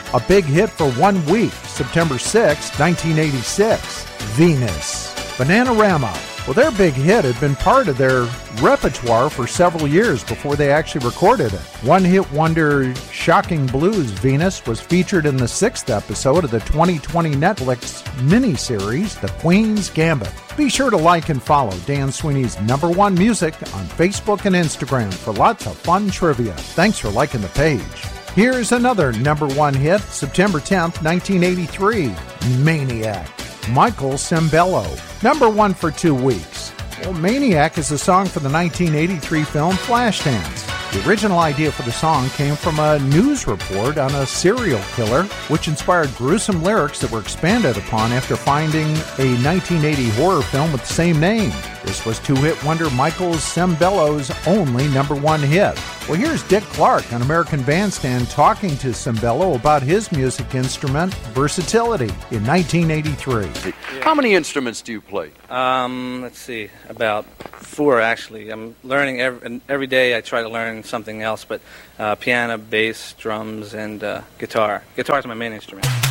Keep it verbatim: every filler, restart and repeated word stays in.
A big hit for one week, September sixth, nineteen eighty-six, Venus. Bananarama. Well, their big hit had been part of their repertoire for several years before they actually recorded it. One-hit wonder Shocking Blues, Venus, was featured in the sixth episode of the twenty twenty Netflix miniseries, The Queen's Gambit. Be sure to like and follow Dan Sweeney's Number One Music on Facebook and Instagram for lots of fun trivia. Thanks for liking the page. Here's another number one hit, September tenth, nineteen eighty-three, Maniac. Michael Sembello, number one for two weeks. Well, Maniac is a song for the nineteen eighty-three film Flashdance. The original idea for the song came from a news report on a serial killer, which inspired gruesome lyrics that were expanded upon after finding a nineteen eighty horror film with the same name. This was two-hit wonder Michael Sembello's only number one hit. Well, here's Dick Clark on American Bandstand talking to Sembello about his music instrument versatility in nineteen eighty-three. How many instruments do you play? Um, let's see, about four actually. I'm learning every, every day. I try to learn something else, but uh, piano, bass, drums, and uh, guitar. Guitar is my main instrument.